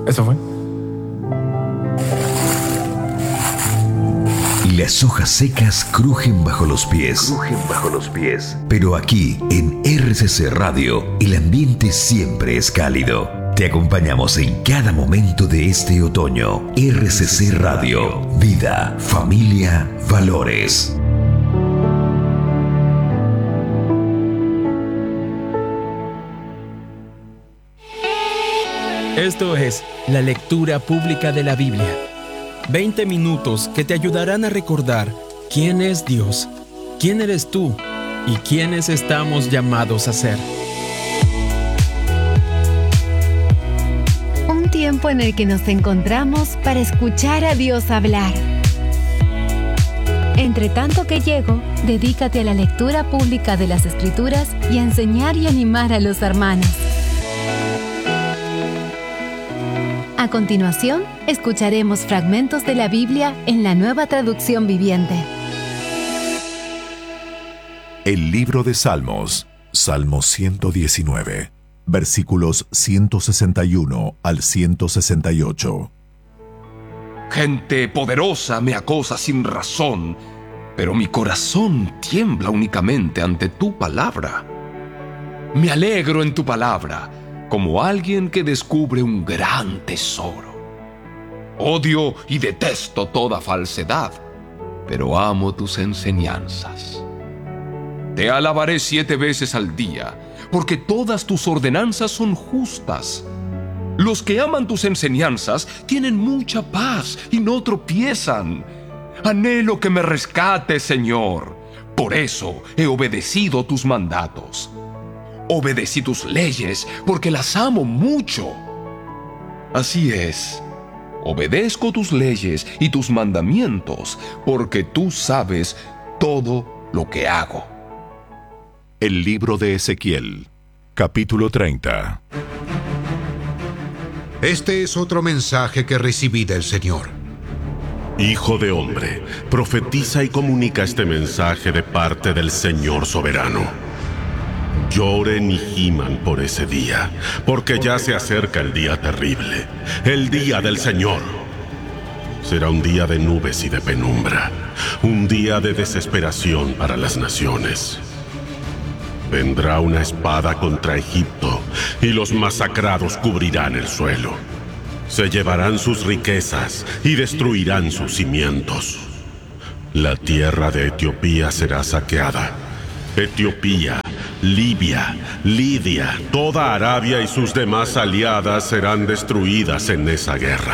Eso fue. Las hojas secas crujen bajo los pies. Pero aquí, en RCC Radio, el ambiente siempre es cálido. Te acompañamos en cada momento de este otoño. RCC Radio. Vida, familia, valores. Esto es la lectura pública de la Biblia. 20 minutos que te ayudarán a recordar quién es Dios, quién eres tú y quiénes estamos llamados a ser. Un tiempo en el que nos encontramos para escuchar a Dios hablar. Entre tanto que llego, dedícate a la lectura pública de las Escrituras y a enseñar y animar a los hermanos. A continuación, escucharemos fragmentos de la Biblia en la Nueva Traducción Viviente. El libro de Salmos, Salmo 119, versículos 161 al 168. Gente poderosa me acosa sin razón, pero mi corazón tiembla únicamente ante tu palabra. Me alegro en tu palabra, como alguien que descubre un gran tesoro. Odio y detesto toda falsedad, pero amo tus enseñanzas. Te alabaré 7 veces al día, porque todas tus ordenanzas son justas. Los que aman tus enseñanzas tienen mucha paz y no tropiezan. Anhelo que me rescates, Señor. Por eso he obedecido tus mandatos. Obedecí tus leyes porque las amo mucho. Así es, obedezco tus leyes y tus mandamientos porque tú sabes todo lo que hago. El libro de Ezequiel, capítulo 30. Este es otro mensaje que recibí del Señor. Hijo de hombre, profetiza y comunica este mensaje de parte del Señor soberano. Lloren y giman por ese día, porque ya se acerca el día terrible, el día del Señor. Será un día de nubes y de penumbra, un día de desesperación para las naciones. Vendrá una espada contra Egipto, y los masacrados cubrirán el suelo. Se llevarán sus riquezas y destruirán sus cimientos. La tierra de Etiopía será saqueada. Etiopía, Libia, Lidia, toda Arabia y sus demás aliadas serán destruidas en esa guerra.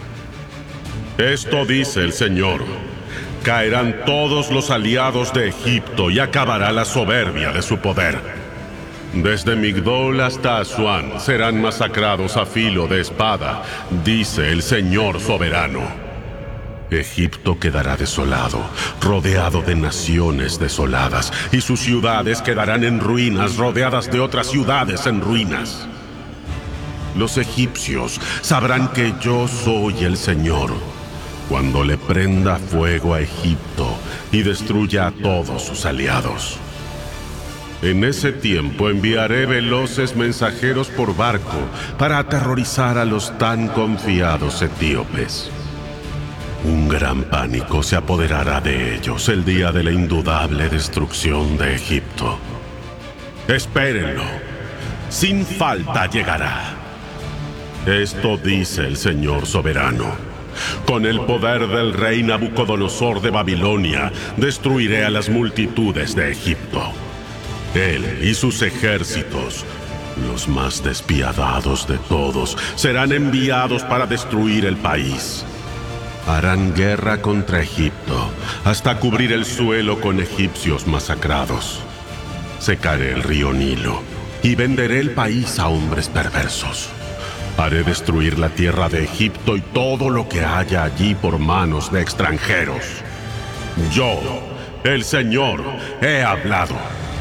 Esto dice el Señor: caerán todos los aliados de Egipto y acabará la soberbia de su poder. Desde Migdol hasta Asuán serán masacrados a filo de espada, dice el Señor soberano. Egipto quedará desolado, rodeado de naciones desoladas, y sus ciudades quedarán en ruinas, rodeadas de otras ciudades en ruinas. Los egipcios sabrán que yo soy el Señor, cuando le prenda fuego a Egipto y destruya a todos sus aliados. En ese tiempo enviaré veloces mensajeros por barco para aterrorizar a los tan confiados etíopes. Un gran pánico se apoderará de ellos el día de la indudable destrucción de Egipto. Espérenlo, sin falta llegará. Esto dice el Señor soberano: con el poder del rey Nabucodonosor de Babilonia, destruiré a las multitudes de Egipto. Él y sus ejércitos, los más despiadados de todos, serán enviados para destruir el país. Harán guerra contra Egipto hasta cubrir el suelo con egipcios masacrados. Secaré el río Nilo y venderé el país a hombres perversos. Haré destruir la tierra de Egipto y todo lo que haya allí por manos de extranjeros. Yo, el Señor, he hablado.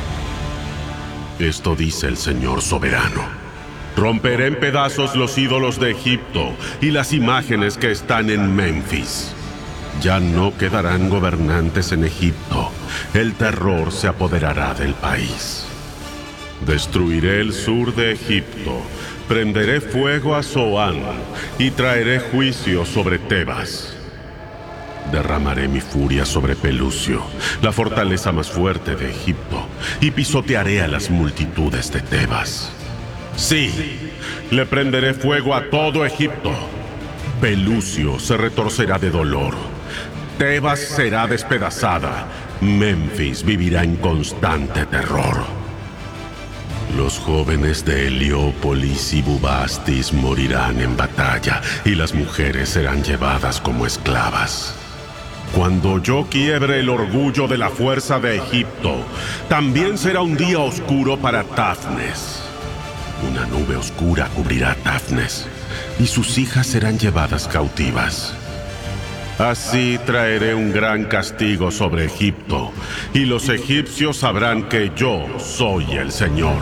Esto dice el Señor soberano: romperé en pedazos los ídolos de Egipto y las imágenes que están en Memphis. Ya no quedarán gobernantes en Egipto. El terror se apoderará del país. Destruiré el sur de Egipto, Prenderé fuego a Zoán y traeré juicio sobre Tebas. Derramaré mi furia sobre Pelucio, la fortaleza más fuerte de Egipto, y pisotearé a las multitudes de Tebas. Sí, le prenderé fuego a todo Egipto. Pelucio se retorcerá de dolor. Tebas será despedazada. Memphis vivirá en constante terror. Los jóvenes de Heliópolis y Bubastis morirán en batalla, y las mujeres serán llevadas como esclavas. Cuando yo quiebre el orgullo de la fuerza de Egipto, también será un día oscuro para Tafnes. Una nube oscura cubrirá a Tafnes, y sus hijas serán llevadas cautivas. Así traeré un gran castigo sobre Egipto, y los egipcios sabrán que yo soy el Señor.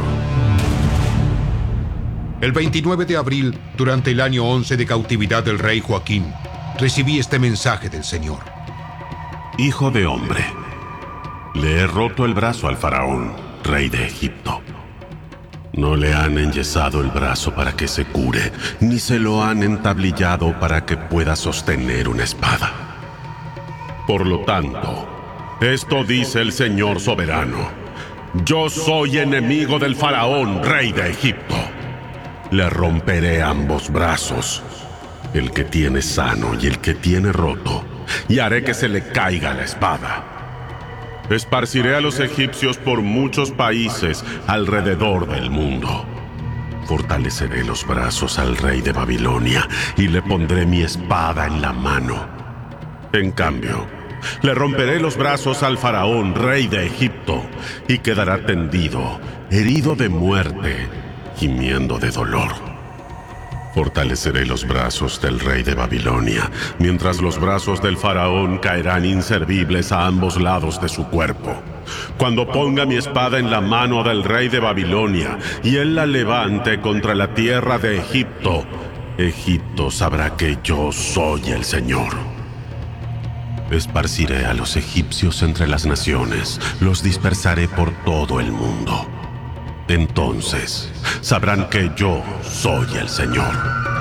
El 29 de abril, durante el año 11 de cautividad del rey Joaquín, recibí este mensaje del Señor. Hijo de hombre, le he roto el brazo al faraón, rey de Egipto. No le han enyesado el brazo para que se cure, ni se lo han entablillado para que pueda sostener una espada. Por lo tanto, esto dice el Señor soberano: yo soy enemigo del faraón, rey de Egipto. Le romperé ambos brazos, el que tiene sano y el que tiene roto, y haré que se le caiga la espada. Esparciré a los egipcios por muchos países alrededor del mundo. Fortaleceré los brazos al rey de Babilonia y le pondré mi espada en la mano. En cambio, le romperé los brazos al faraón, rey de Egipto, y quedará tendido, herido de muerte, gimiendo de dolor. Fortaleceré los brazos del rey de Babilonia, mientras los brazos del faraón caerán inservibles a ambos lados de su cuerpo. Cuando ponga mi espada en la mano del rey de Babilonia y él la levante contra la tierra de Egipto, Egipto sabrá que yo soy el Señor. Esparciré a los egipcios entre las naciones, los dispersaré por todo el mundo. Entonces sabrán que yo soy el Señor.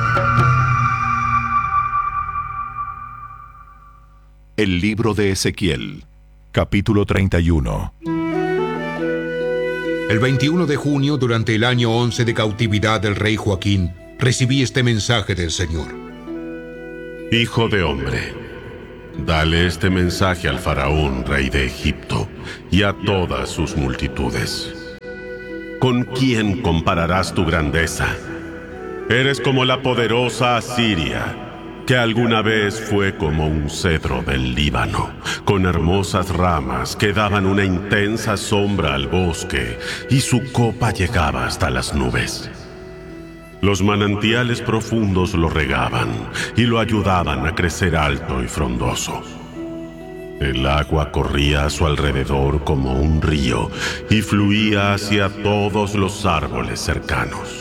El libro de Ezequiel, capítulo 31. El 21 de junio, durante el año 11 de cautividad del rey Joaquín, recibí este mensaje del Señor. Hijo de hombre, dale este mensaje al faraón, rey de Egipto, y a todas sus multitudes. ¿Con quién compararás tu grandeza? Eres como la poderosa Asiria, que alguna vez fue como un cedro del Líbano, con hermosas ramas que daban una intensa sombra al bosque, y su copa llegaba hasta las nubes. Los manantiales profundos lo regaban y lo ayudaban a crecer alto y frondoso. El agua corría a su alrededor como un río y fluía hacia todos los árboles cercanos.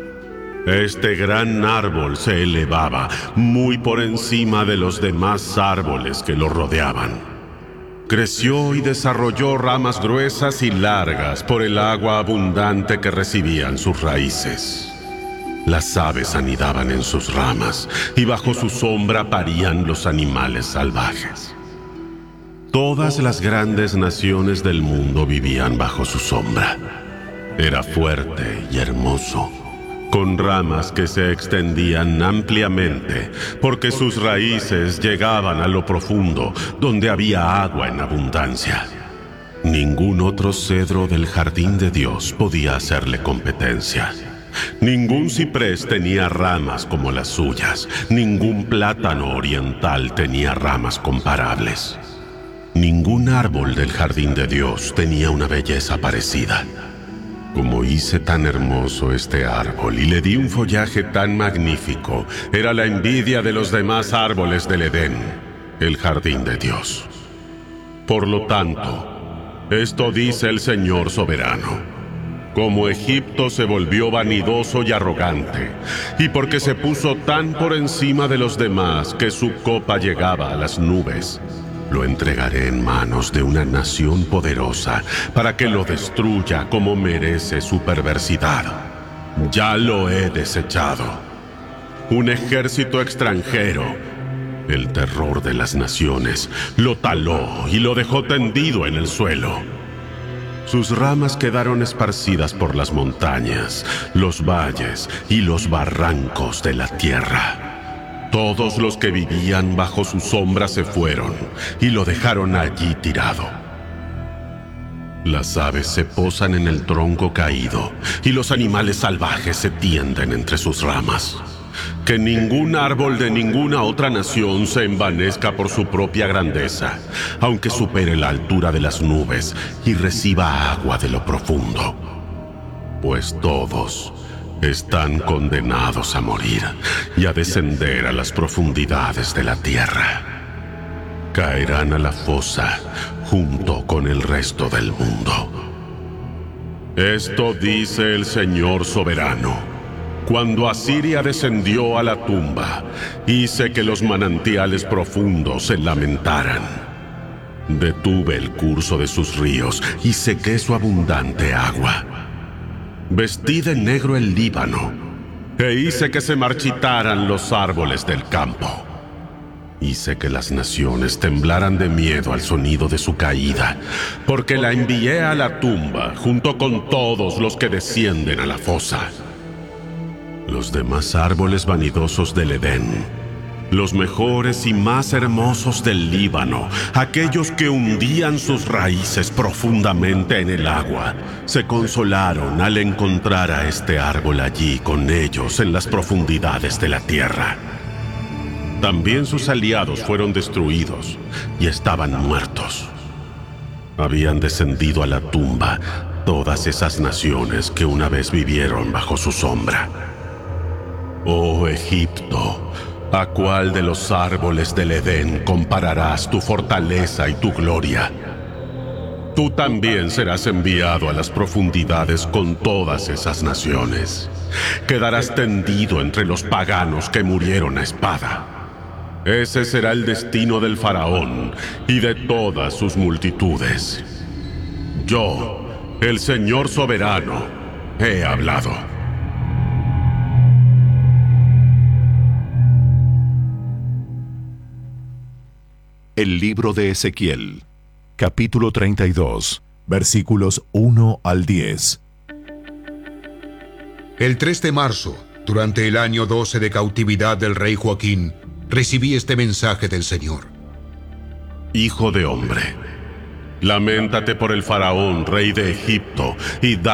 Este gran árbol se elevaba muy por encima de los demás árboles que lo rodeaban. Creció y desarrolló ramas gruesas y largas por el agua abundante que recibían sus raíces. Las aves anidaban en sus ramas y bajo su sombra parían los animales salvajes. Todas las grandes naciones del mundo vivían bajo su sombra. Era fuerte y hermoso, con ramas que se extendían ampliamente, porque sus raíces llegaban a lo profundo, donde había agua en abundancia. Ningún otro cedro del jardín de Dios podía hacerle competencia. Ningún ciprés tenía ramas como las suyas, ningún plátano oriental tenía ramas comparables. Ningún árbol del jardín de Dios tenía una belleza parecida. Como hice tan hermoso este árbol y le di un follaje tan magnífico, era la envidia de los demás árboles del Edén, el jardín de Dios. Por lo tanto, esto dice el Señor soberano: como Egipto se volvió vanidoso y arrogante, y porque se puso tan por encima de los demás que su copa llegaba a las nubes, lo entregaré en manos de una nación poderosa para que lo destruya como merece su perversidad. Ya lo he desechado. Un ejército extranjero, el terror de las naciones, lo taló y lo dejó tendido en el suelo. Sus ramas quedaron esparcidas por las montañas, los valles y los barrancos de la tierra. Todos los que vivían bajo su sombra se fueron y lo dejaron allí tirado. Las aves se posan en el tronco caído y los animales salvajes se tienden entre sus ramas. Que ningún árbol de ninguna otra nación se envanezca por su propia grandeza, aunque supere la altura de las nubes y reciba agua de lo profundo. Pues todos están condenados a morir y a descender a las profundidades de la tierra. Caerán a la fosa junto con el resto del mundo. Esto dice el Señor soberano. Cuando Asiria descendió a la tumba, hice que los manantiales profundos se lamentaran. Detuve el curso de sus ríos y sequé su abundante agua. Vestí de negro el Líbano e hice que se marchitaran los árboles del campo. Hice que las naciones temblaran de miedo al sonido de su caída, porque la envié a la tumba junto con todos los que descienden a la fosa. Los demás árboles vanidosos del Edén, los mejores y más hermosos del Líbano, aquellos que hundían sus raíces profundamente en el agua, se consolaron al encontrar a este árbol allí con ellos en las profundidades de la tierra. También sus aliados fueron destruidos y estaban muertos. Habían descendido a la tumba todas esas naciones que una vez vivieron bajo su sombra. Oh Egipto, ¿a cuál de los árboles del Edén compararás tu fortaleza y tu gloria? Tú también serás enviado a las profundidades con todas esas naciones. Quedarás tendido entre los paganos que murieron a espada. Ese será el destino del faraón y de todas sus multitudes. Yo, el Señor soberano, he hablado. El libro de Ezequiel, capítulo 32, versículos 1 al 10. El 3 de marzo, durante el año 12 de cautividad del rey Joaquín, recibí este mensaje del Señor. Hijo de hombre, lamentate por el faraón, rey de Egipto, y